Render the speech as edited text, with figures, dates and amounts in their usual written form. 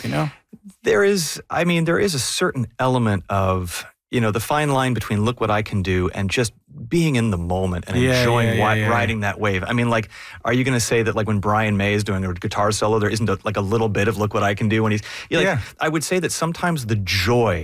you know? There is a certain element of, the fine line between look what I can do and just being in the moment and enjoying riding that wave. I mean, like, are you going to say that, like, when Brian May is doing a guitar solo, there isn't a little bit of look what I can do when he's, I would say that sometimes the joy